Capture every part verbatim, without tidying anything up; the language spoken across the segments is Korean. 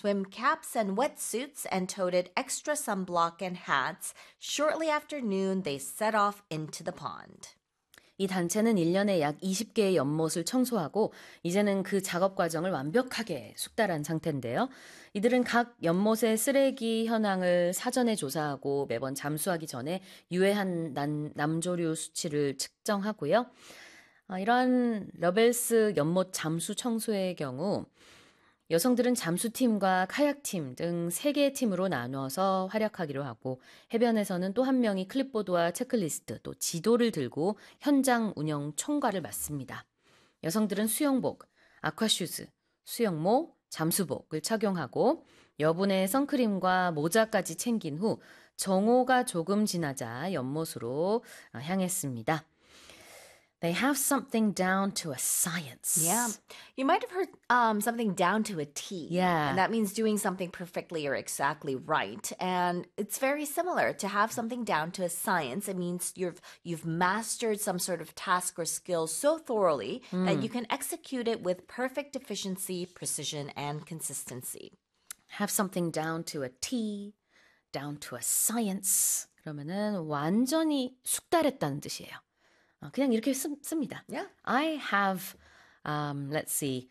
swim caps and wetsuits and toted extra sunblock and hats. Shortly after noon, they set off into the pond. 이 단체는 일 년에 약 이십 개의 연못을 청소하고 이제는 그 작업 과정을 완벽하게 숙달한 상태인데요. 이들은 각 연못의 쓰레기 현황을 사전에 조사하고 매번 잠수하기 전에 유해한 난, 남조류 수치를 측정하고요. 아, 이러한 러벨스 연못 잠수 청소의 경우 여성들은 잠수팀과 카약팀 등 세 개의 팀으로 나누어서 활약하기로 하고 해변에서는 또 한 명이 클립보드와 체크리스트 또 지도를 들고 현장 운영 총괄을 맡습니다. 여성들은 수영복, 아쿠아슈즈, 수영모, 잠수복을 착용하고 여분의 선크림과 모자까지 챙긴 후 정오가 조금 지나자 연못으로 향했습니다. They have something down to a science. Yeah. You might have heard um, something down to a T. Yeah. And that means doing something perfectly or exactly right. And it's very similar. To have something down to a science, it means you've you've mastered some sort of task or skill so thoroughly mm. that you can execute it with perfect efficiency, precision, and consistency. Have something down to a T, down to a science. 그러면은 완전히 숙달했다는 뜻이에요. 그냥 이렇게 쓰, 씁니다. Yeah. I have, um, let's see,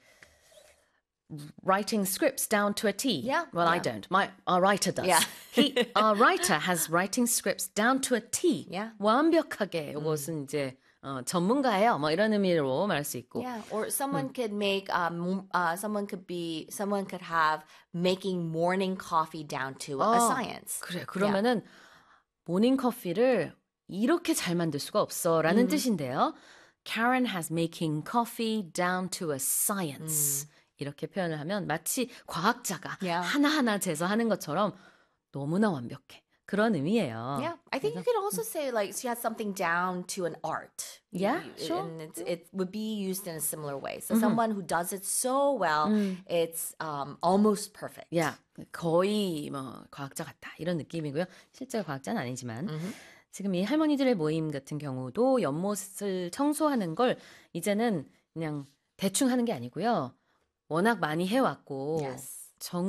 writing scripts down to a T. Yeah. Well, yeah. I don't. My our writer does. Yeah. He, our writer has writing scripts down to a T. Yeah. 완벽하게 이것은 음. 이제 어, 전문가예요. 뭐 이런 의미로 말할 수 있고. Yeah. Or someone 음. could make, um, uh, someone could be, someone could have making morning coffee down to 어, a science. 그래. 그러면은 yeah. 모닝 커피를 이렇게 잘 만들 수가 없어라는 음. 뜻인데요. Karen has making coffee down to a science. 음. 이렇게 표현을 하면 마치 과학자가 yeah. 하나하나 재서 하는 것처럼 너무나 완벽해. 그런 의미예요. Yeah, I think you could also say like she has something down to an art. Yeah, you, sure. And it's, it would be used in a similar way. So mm-hmm. someone who does it so well, mm. it's um, almost perfect. Yeah, 거의 뭐 과학자 같다 이런 느낌이고요. 실제 과학자는 아니지만. Mm-hmm. 지금 이 할머니들의 모임 같은 경우도 연못을 청소하는 걸 이제는 그냥 대충 하는 게 아니고요. 워낙 많이 해왔고 yes.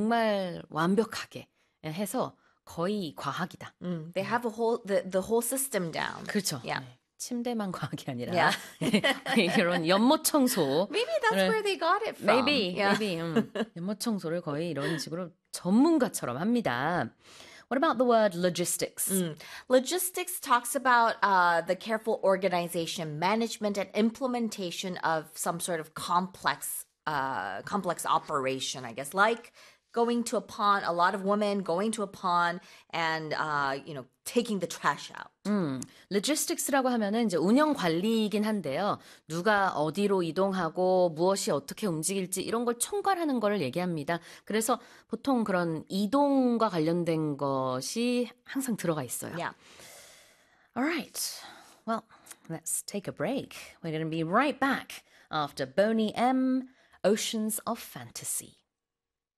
정말 완벽하게 해서 거의 과학이다. Mm, they have a whole the, the whole system down. 그렇죠. Yeah. 네. 침대만 과학이 아니라 yeah. 이런 연못 청소. Maybe that's where they got it from. Maybe, yeah. maybe. 음, 연못 청소를 거의 이런 식으로 전문가처럼 합니다. What about the word logistics? Mm. Logistics talks about uh, the careful organization, management, and implementation of some sort of complex, uh, complex operation, I guess, like going to a pond, a lot of women going to a pond and, uh, you know, taking the trash out. 음, logistics라고 하면은 이제 운영 관리이긴 한데요. 누가 어디로 이동하고 무엇이 어떻게 움직일지 이런 걸 총괄하는 거를 얘기합니다. 그래서 보통 그런 이동과 관련된 것이 항상 들어가 있어요. Yeah. All right. Well, let's take a break. We're going to be right back after Boney M, Oceans of Fantasy.